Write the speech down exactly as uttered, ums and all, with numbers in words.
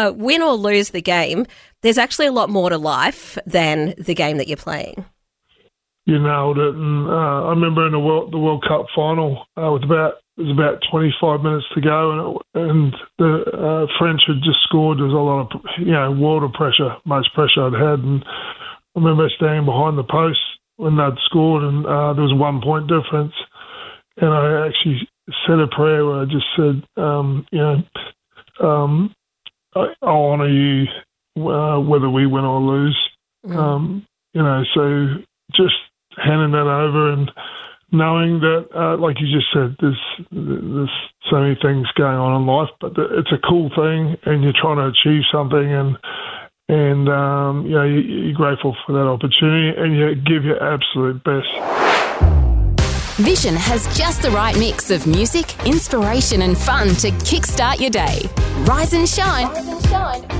uh, win or lose the game, there's actually a lot more to life than the game that you're playing. You nailed it. And uh, I remember in the World, the World Cup final, uh, with about it was about twenty-five minutes to go, and, it, and the uh, French had just scored. There was a lot of, you know, world of pressure, most pressure I'd had. And I remember standing behind the post when they'd scored, and uh, there was a one-point difference. And I actually said a prayer where I just said, um, you know, um, I, I honour you uh, whether we win or lose. Mm. Um, you know, so just handing that over and knowing that, uh, like you just said, there's there's so many things going on in life, but it's a cool thing, and you're trying to achieve something, and and um, you know, you're grateful for that opportunity, and you give your absolute best. Vision has just the right mix of music, inspiration, and fun to kickstart your day. Rise and shine. Rise and shine.